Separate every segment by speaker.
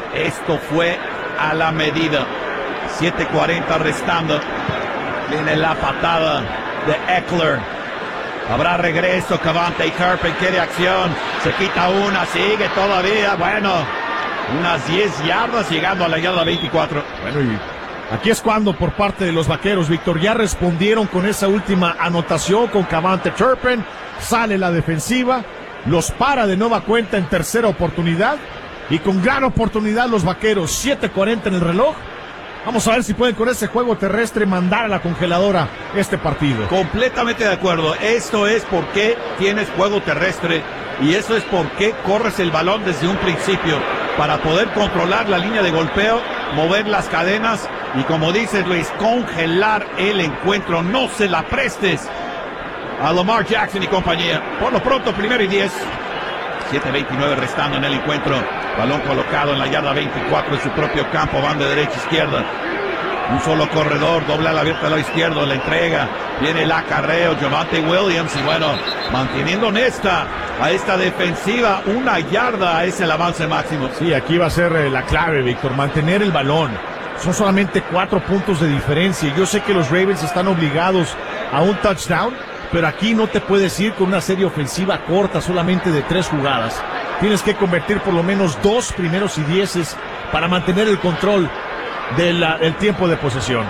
Speaker 1: Esto fue a la medida. 7:40 restando. Viene la patada de Ekeler. Habrá regreso. KaVontae Turpin quiere acción. Se quita una, sigue todavía. Bueno, unas 10 yardas llegando a la yarda 24.
Speaker 2: Bueno, y aquí es cuando por parte de los Vaqueros, Víctor, ya respondieron con esa última anotación con KaVontae Turpin. Sale la defensiva, los para de nueva cuenta en tercera oportunidad. Y con gran oportunidad los Vaqueros, 7:40 en el reloj. Vamos a ver si pueden con ese juego terrestre mandar a la congeladora este partido.
Speaker 1: Completamente de acuerdo. Esto es por qué tienes juego terrestre y eso es por qué corres el balón desde un principio, para poder controlar la línea de golpeo, mover las cadenas y, como dices, Luis, congelar el encuentro. No se la prestes a Lamar Jackson y compañía. Por lo pronto, 1st y 10. 7:29 restando en el encuentro. Balón colocado en la yarda 24 de su propio campo. Van de derecha a izquierda. Un solo corredor, dobla la abierta a la izquierda, la entrega. Viene el acarreo, Javonte Williams. Y bueno, manteniendo honesta a esta defensiva. 1 yarda es el avance máximo.
Speaker 2: Sí, aquí va a ser la clave, Víctor. Mantener el balón. Son solamente 4 puntos de diferencia. Yo sé que los Ravens están obligados a un touchdown, pero aquí no te puedes ir con una serie ofensiva corta, solamente de 3 jugadas. Tienes que convertir por lo menos 2 primeros y 10 para mantener el control del tiempo de posesión.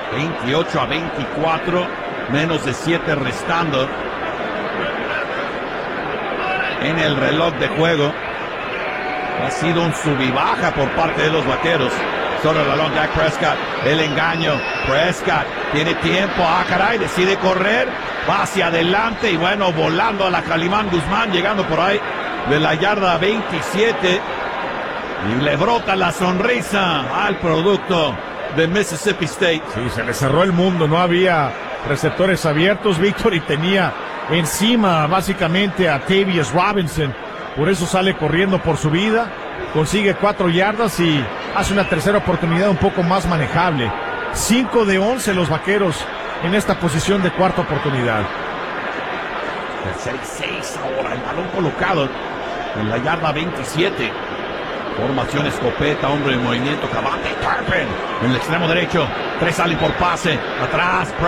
Speaker 1: 28-24, menos de 7 restando en el reloj de juego. Ha sido un sub y baja por parte de los Vaqueros. Sobre el balón, Dak Prescott, el engaño. Prescott tiene tiempo, caray, decide correr, va hacia adelante y bueno, volando a la Calimán Guzmán, llegando por ahí de la yarda 27 y le brota la sonrisa al producto de Mississippi State.
Speaker 2: Sí, se le cerró el mundo, no había receptores abiertos, Víctor, y tenía encima básicamente a Tavius Robinson. Por eso sale corriendo por su vida, consigue 4 yardas y hace una tercera oportunidad un poco más manejable. 5 de 11 los Vaqueros en esta posición de cuarta oportunidad.
Speaker 1: Tercera y 6 ahora, el balón colocado en la yarda 27. Formación escopeta, hombre en movimiento, KaVontae Turpin en el extremo derecho. 3 salen por pase, atrás